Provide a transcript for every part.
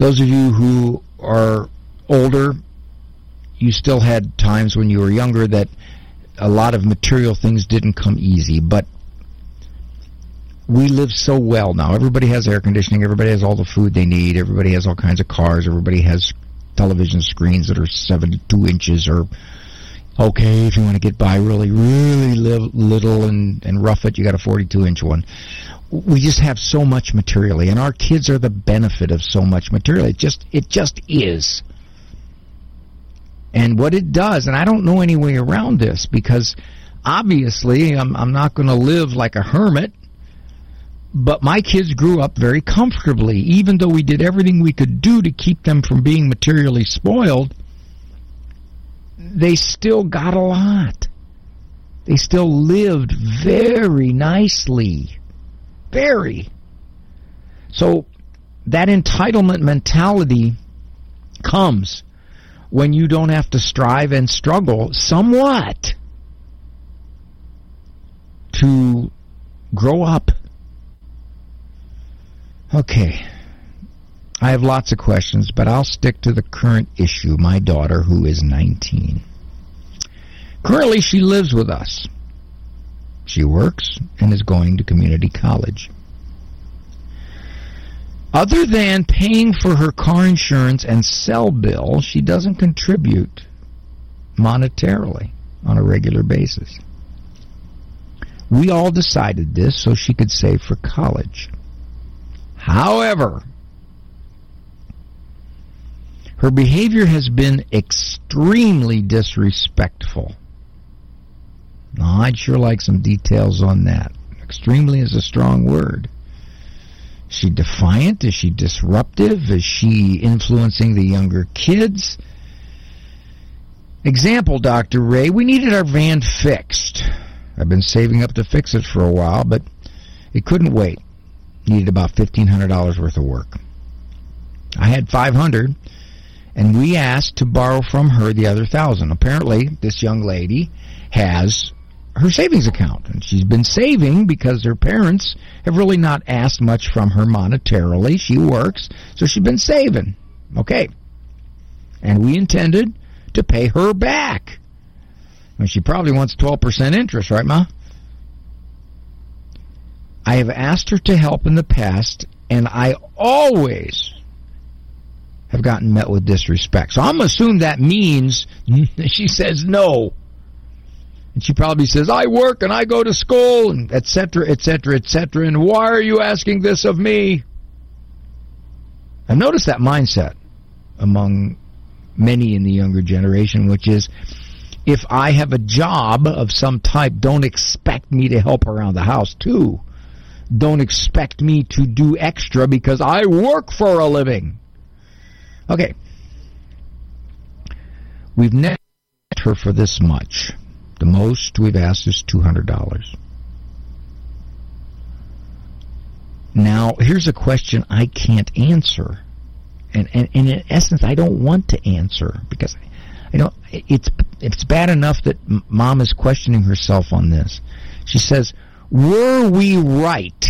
Those of you who are older, you still had times when you were younger that a lot of material things didn't come easy, but we live so well now. Everybody has air conditioning, everybody has all the food they need, everybody has all kinds of cars, everybody has television screens that are 72 inches or, okay, if you want to get by really, really little and rough it, you got a 42-inch one. We just have so much materially, and our kids are the benefit of so much material. It just is. And what it does, and I don't know any way around this, because obviously I'm not going to live like a hermit, but my kids grew up very comfortably. Even though we did everything we could do to keep them from being materially spoiled, they still got a lot. They still lived very nicely. Very. So that entitlement mentality comes when you don't have to strive and struggle somewhat to grow up. Okay. I have lots of questions, but I'll stick to the current issue. My daughter, who is 19. Currently, she lives with us. She works and is going to community college. Other than paying for her car insurance and cell bill, she doesn't contribute monetarily on a regular basis. We all decided this so she could save for college. However, her behavior has been extremely disrespectful. Now, I'd sure like some details on that. Extremely is a strong word. Is she defiant? Is she disruptive? Is she influencing the younger kids? Example, Dr. Ray, we needed our van fixed. I've been saving up to fix it for a while, but it couldn't wait. Needed about $1,500 worth of work. I had $500, and we asked to borrow from her the other $1,000. Apparently, this young lady has her savings account, and she's been saving because her parents have really not asked much from her monetarily. She works, so she's been saving. Okay. And we intended to pay her back. And she probably wants 12% interest, right, Ma? I have asked her to help in the past, and I always have gotten met with disrespect. So I'm assuming that means she says no. And she probably says, I work and I go to school, and et cetera, et cetera, et cetera, and why are you asking this of me? I've noticed that mindset among many in the younger generation, which is, if I have a job of some type, don't expect me to help around the house too. Don't expect me to do extra because I work for a living. Okay. We've net her for this much. The most we've asked is $200. Now, here's a question I can't answer. And in essence, I don't want to answer because it's bad enough that Mom is questioning herself on this. She says, were we right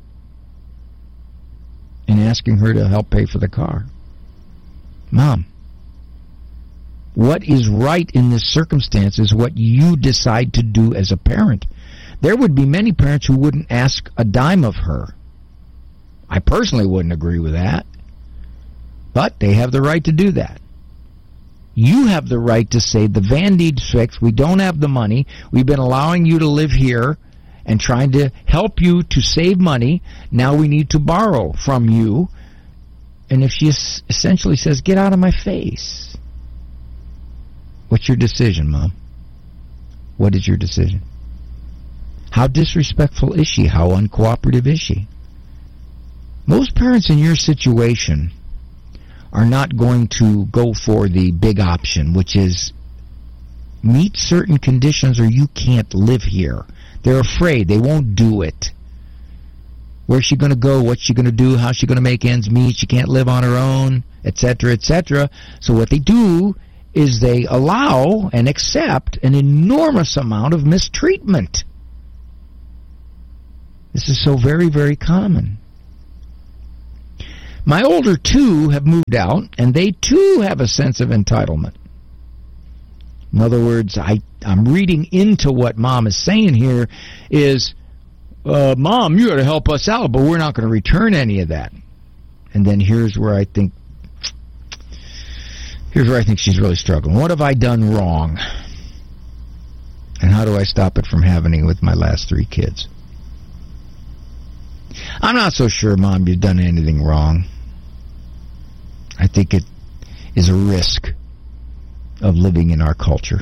in asking her to help pay for the car? Mom, what is right in this circumstance is what you decide to do as a parent. There would be many parents who wouldn't ask a dime of her. I personally wouldn't agree with that. But they have the right to do that. You have the right to say, the van needs fixed, we don't have the money, we've been allowing you to live here and trying to help you to save money, now we need to borrow from you. And if she essentially says, get out of my face, what's your decision, Mom? What is your decision? How disrespectful is she? How uncooperative is she? Most parents in your situation are not going to go for the big option, which is meet certain conditions or you can't live here. They're afraid. They won't do it. Where's she going to go? What's she going to do? How's she going to make ends meet? She can't live on her own, etc., etc. So what they do is they allow and accept an enormous amount of mistreatment. This is so very, very common. My older two have moved out, and they too have a sense of entitlement. In other words, I'm reading into what Mom is saying here is, Mom, you got to help us out, but we're not going to return any of that. And then here's where I think she's really struggling. What have I done wrong? And how do I stop it from happening with my last 3 kids? I'm not so sure, Mom, you've done anything wrong. I think it is a risk of living in our culture.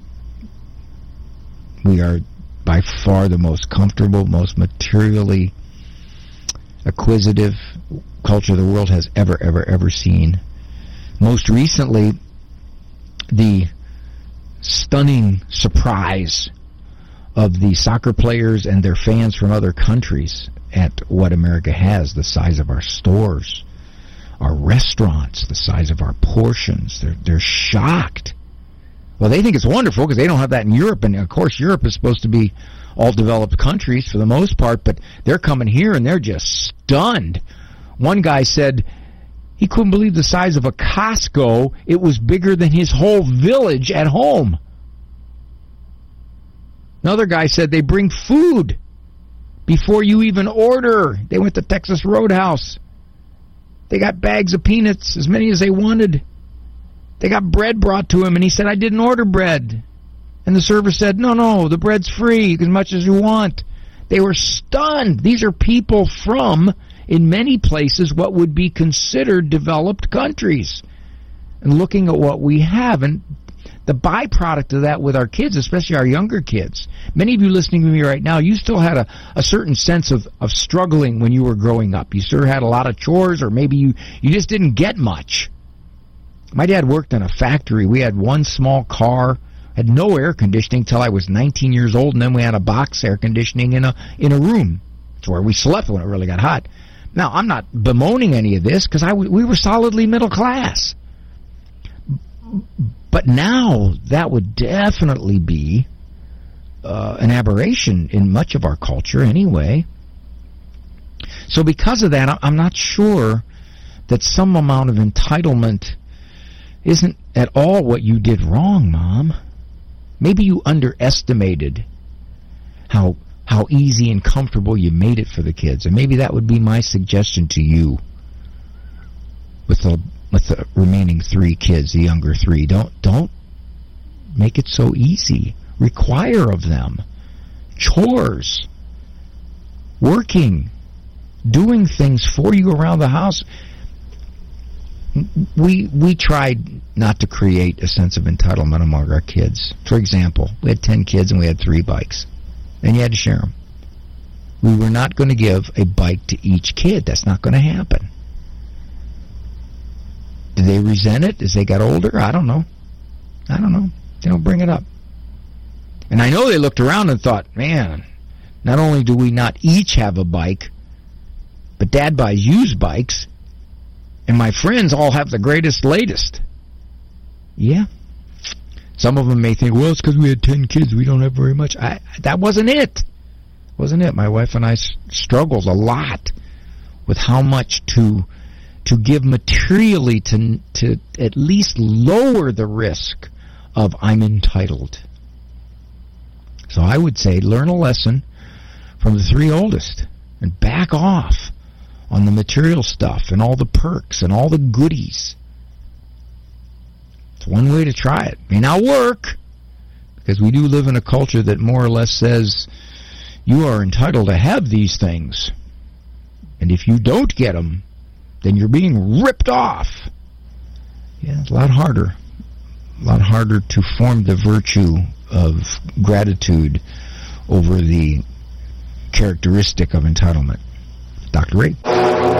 We are by far the most comfortable, most materially acquisitive culture the world has ever seen. Most recently, the stunning surprise of the soccer players and their fans from other countries at what America has, the size of our stores, our restaurants, the size of our portions. They're shocked. Well, they think it's wonderful because they don't have that in Europe, and of course Europe is supposed to be all developed countries for the most part, but they're coming here and they're just stunned. One guy said he couldn't believe the size of a Costco. It was bigger than his whole village at home. Another guy said they bring food before you even order. They went to Texas Roadhouse. They got bags of peanuts, as many as they wanted. They got bread brought to him, and he said, I didn't order bread. And the server said, no, the bread's free, as much as you want. They were stunned. These are people from, in many places, what would be considered developed countries. And looking at what we have, and the byproduct of that with our kids, especially our younger kids. Many of you listening to me right now, you still had a certain sense of struggling when you were growing up. You sort of had a lot of chores, or maybe you just didn't get much. My dad worked in a factory. We had one small car, had no air conditioning till I was 19 years old, and then we had a box air conditioning in a room. It's where we slept when it really got hot. Now, I'm not bemoaning any of this because we were solidly middle class. But now that would definitely be an aberration in much of our culture anyway. So because of that, I'm not sure that some amount of entitlement isn't at all what you did wrong, Mom. Maybe you underestimated how easy and comfortable you made it for the kids. And maybe that would be my suggestion to you with the remaining 3 kids, the younger 3. Don't make it so easy. Require of them chores, working, doing things for you around the house. We tried not to create a sense of entitlement among our kids. For example, we had 10 kids and we had 3 bikes, and you had to share them. We were not going to give a bike to each kid. That's not going to happen. Did they resent it as they got older? I don't know. They don't bring it up. And I know they looked around and thought, man, not only do we not each have a bike, but Dad buys used bikes, and my friends all have the greatest, latest. Yeah. Some of them may think, well, it's because we had 10 kids. We don't have very much. That wasn't it. My wife and I struggled a lot with how much to give materially to at least lower the risk of I'm entitled. So I would say learn a lesson from the 3 oldest and back off on the material stuff and all the perks and all the goodies. It's one way to try it. May not work, because we do live in a culture that more or less says you are entitled to have these things. And if you don't get them, then you're being ripped off. Yeah, it's a lot harder. A lot harder to form the virtue of gratitude over the characteristic of entitlement. Dr. Ray.